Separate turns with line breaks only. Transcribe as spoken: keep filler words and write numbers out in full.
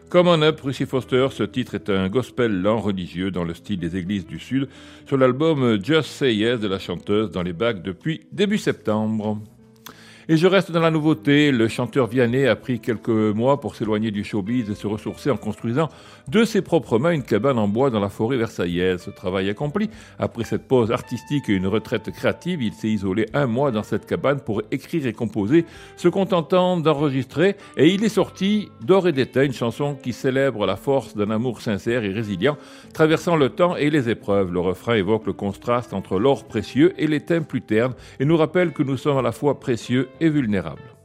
Come on up, Russie Foster, ce titre est un gospel lent religieux dans le style des églises du Sud, sur l'album Just Say Yes de la chanteuse dans les bacs depuis début septembre. Et je reste dans la nouveauté, le chanteur Vianney a pris quelques mois pour s'éloigner du showbiz et se ressourcer en construisant de ses propres mains une cabane en bois dans la forêt versaillaise. Ce travail accompli, après cette pause artistique et une retraite créative, il s'est isolé un mois dans cette cabane pour écrire et composer, se contentant d'enregistrer, et il est sorti d'Or et d'étain, une chanson qui célèbre la force d'un amour sincère et résilient, traversant le temps et les épreuves. Le refrain évoque le contraste entre l'or précieux et l'étain plus terne, et nous rappelle que nous sommes à la fois précieux et vulnérables.